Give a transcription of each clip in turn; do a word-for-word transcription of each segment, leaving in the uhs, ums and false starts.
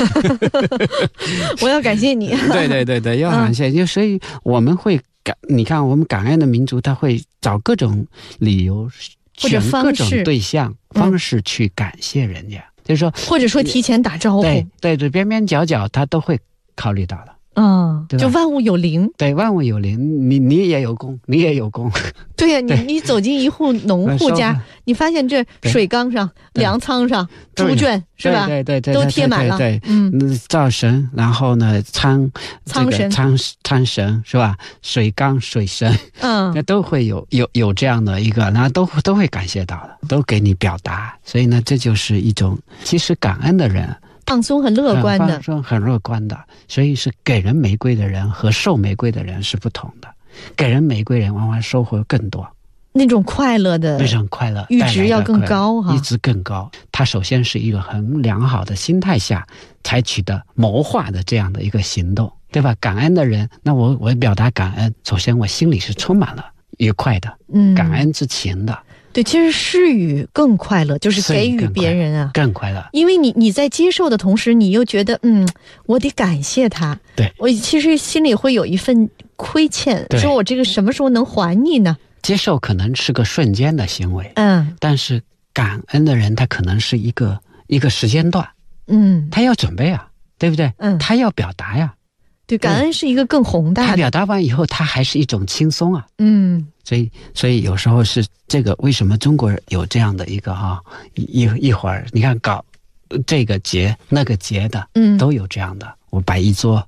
我要感谢你。 对对对对，要感谢。就、嗯、所以我们会感，你看我们感恩的民族，他会找各种理由，选各种对象方式去感谢人家，嗯、就是说， 或者说提前打招呼， 对对对，边边角角他都会考虑到的。 嗯，就万物有灵， 对，万物有灵，你你也有功，你也有功。 对呀、啊，你你走进一户农户家，你发现这水缸上、粮仓上、猪圈是吧？ 对对对， 都贴满了。 对，嗯，灶神，然后呢，仓仓神、 仓仓神是吧？水缸、水神， 嗯， 那都会有有有这样的一个，然后都都会感谢到的，都给你表达。所以呢，这就是一种其实感恩的人。 放松很乐观的， 放松很乐观的，所以是给人玫瑰的人和受玫瑰的人是不同的。给人玫瑰人往往收获更多， 那种快乐的， 那种快乐， 阈值要更高哈， 阈值更高。他首先是一个很良好的心态下采取的谋划的这样的一个行动，对吧？感恩的人，那我我表达感恩，首先我心里是充满了愉快的，嗯，感恩之情的。 对，其实施予更快乐，就是给予别人啊， 更快乐。 因为你你在接受的同时，你又觉得嗯，我得感谢他。 对， 我其实心里会有一份亏欠，说我这个什么时候能还你呢？ 接受可能是个瞬间的行为， 嗯， 但是感恩的人他可能是一个一个时间段， 嗯， 他要准备啊，对不对？ 嗯， 他要表达呀。 对，感恩是一个更宏大的。 他表达完以后，他还是一种轻松啊。 嗯， 所以，所以有时候是这个，为什么中国人有这样的一个哈、啊、一一会儿，你看搞这个节那个节的， 嗯， 都有这样的。我摆一桌，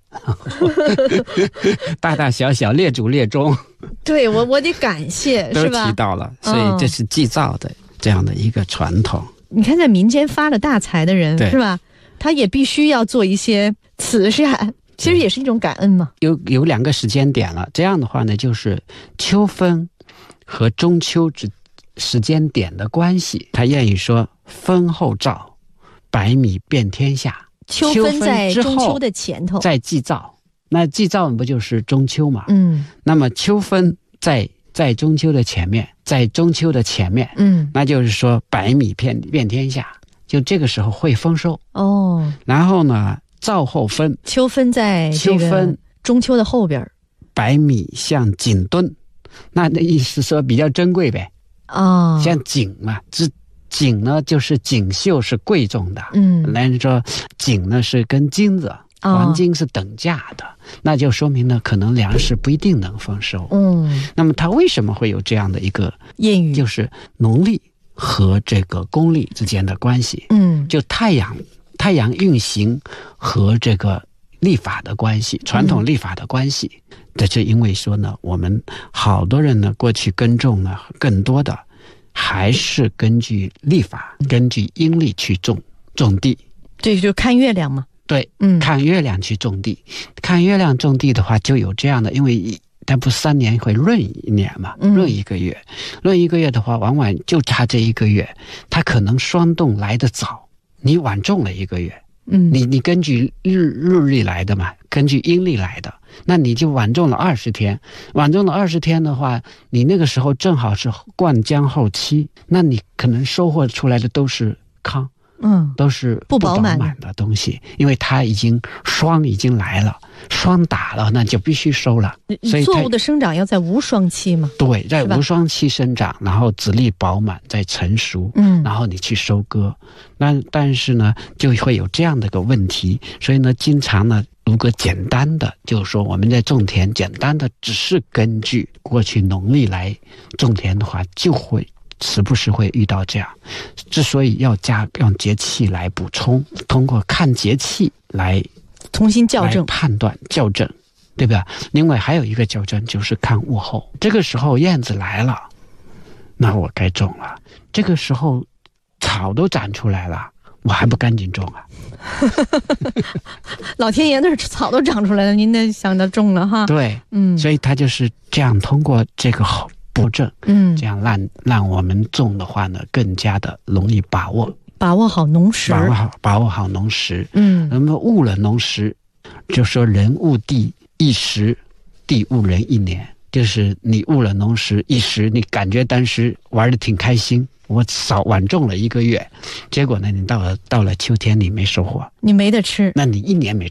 大大小小列祖列宗， 对我我得感谢，是吧？ 都提到了，所以这是祭灶的这样的一个传统。 你看，在民间发了大财的人，是吧？他也必须要做一些慈善。其实也是一种感恩嘛。 有有两个时间点了，这样的话呢，就是秋分和中秋之时间点的关系。他谚语说：“分后灶，百米遍天下。” 秋分在中秋的前头， 在祭灶。那祭灶不就是中秋嘛？ 嗯。 那么秋分在在中秋的前面，在中秋的前面， 嗯， 那就是说百米遍遍天下，就这个时候会丰收哦。 然后呢？灶后分， 秋分在这个中秋的后边， 百米像锦墩，那的意思说比较珍贵呗。 啊、哦， 像锦嘛，这锦呢就是锦绣是贵重的， 嗯， 来说锦呢是跟金子、黄金是等价的，哦、那就说明呢可能粮食不一定能丰收。 嗯， 那么它为什么会有这样的一个谚语？ 就是农历和这个公历之间的关系。 嗯， 就太阳。太阳运行和这个历法的关系，传统历法的关系，这、嗯、是因为说呢，我们好多人呢过去耕种呢，更多的还是根据历法、根据阴历去种种地。 对，就看月亮嘛。 对， 嗯， 看月亮去种地，看月亮种地的话，就有这样的，因为它不三年会闰一年嘛，闰一个月，闰一个月的话，往往就差这一个月，它可能霜冻来得早。你晚种了一个月， 嗯， 你你根据日日历来的嘛，根据阴历来的，那你就晚种了二十天，晚种了二十天的话，你那个时候正好是灌浆后期，那你可能收获出来的都是糠， 嗯， 都是不饱满的东西，因为它已经霜已经来了，霜打了，那就必须收了。所以作物的生长要在无霜期嘛？ 对，在无霜期生长，然后籽粒饱满，再成熟， 嗯， 然后你去收割。那但是呢，就会有这样的一个问题，所以呢，经常呢，如果简单的，就是说我们在种田，简单的只是根据过去农历来种田的话，就会时不时会遇到这样。之所以要加用节气来补充，通过看节气来重新校正、 判断、校正，对吧？另外还有一个校正就是看物候，这个时候燕子来了，那我该种了。这个时候草都长出来了，我还不赶紧种啊？ 老天爷那儿草都长出来了，您得想着种了哈。 对， 嗯， 所以他就是这样通过这个布阵， 嗯， 这样让让我们种的话呢，更加的容易把握， 把握好农时， 把握好把握好农时。 嗯， 那么误了农时，就说人误地一时，地误人一年。 就是你误了农时一时，你感觉当时玩得挺开心，我少晚种了一个月，结果呢，你到了到了秋天你没收获， 你没得吃， 那你一年没